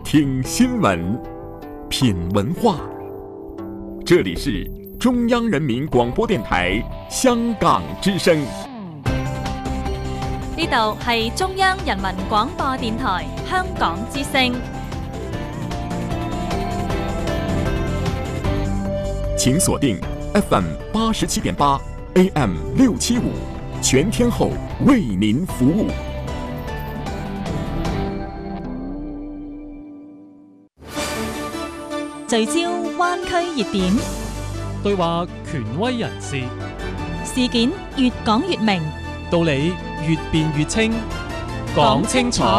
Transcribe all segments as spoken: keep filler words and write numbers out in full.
听新闻，品文化。这里是中央人民廣播電台香港之聲。 呢度係中央人民廣播電台香港之聲。 請鎖定 F M 八十七點八 A M 六七五，全天候為您服務。 聚焦灣區熱點， 對話權威人士， 事件越講越明， 道理越辯越清，講清楚，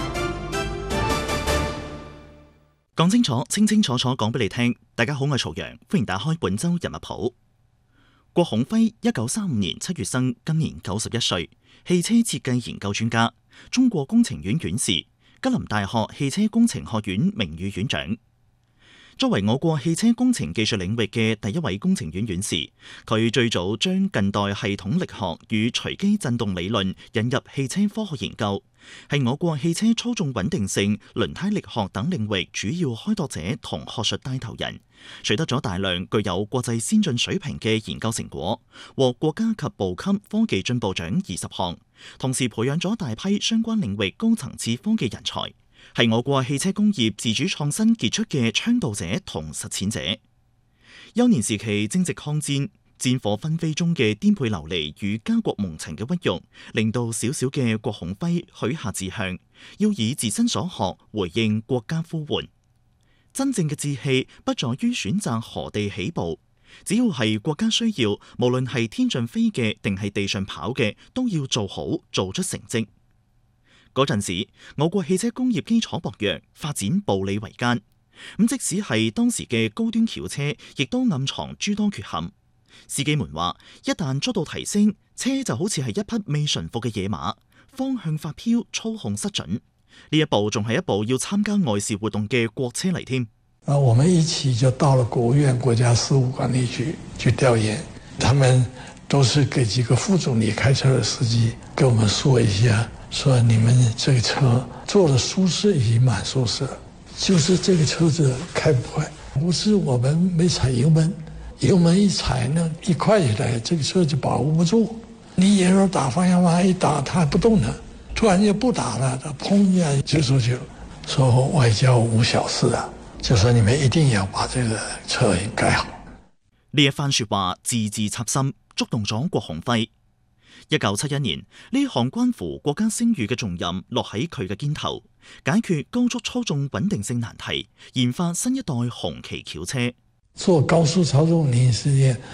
講清楚，清清楚楚講俾你聽。大家好，我係曹陽，歡迎打開本周人物譜。郭孔輝一九三五年七月生，今年九十一歲，汽車設計研究專家，中國工程院院士，吉林大學汽車工程學院名譽院長。作為我國汽車工程技術領域嘅第一位工程院院士，佢最早將近代系統力學與隨機振動理論引入汽車科學研究，係我國汽車操縱穩定性、輪胎力學等領域主要開拓者同學術帶頭人，取得咗大量具有國際先進水平嘅研究成果，獲國家級部級科技進步獎二十項，同時培養咗大批相關領域高層次科技人才，係我國汽車工業自主創新傑出嘅倡導者同實踐者。幼年時期正值抗戰，戰火紛飛中嘅顛沛流離與家國蒙塵嘅屈辱，令到小小嘅郭孔輝許下志向，要以自身所學回應國家呼喚。真正嘅志氣不在於選擇何地起步，只要係國家需要，無論係天上飛嘅定係地上跑嘅，都要做好，做出成績。嗰陣時，我國汽車工業基礎薄弱，發展步履維艱。咁即使係當時嘅高端轎車，亦都暗藏諸多缺陷。司機們話，一旦速度提升，車就好似係一匹未馴服嘅野馬，方向發飄，操控失準。呢一部仲係一部要參加外事活動嘅國車嚟添。 啊，我們一起就到了國務院國家事務管理局去調研，他們都是給幾個副總理開車的司機，跟我們說一下。說你們這個車坐的舒適已經蠻舒適了，就是這個車子開不快，不是我們沒踩油門，油門一踩呢，一快起來，這個車就把握不住。你有時候打方向盤一打，它還不動呢，突然間不打了，它砰一下就出去了。說外交無小事啊，就說你們一定要把這個車改好。 呢一番說話字字插心，觸動咗郭孔輝。一九七一年，呢項關乎國家聲譽嘅重任落喺佢嘅肩頭，解決高速操縱穩定性難題，研發新一代紅旗轎車。 做高速操縱，你是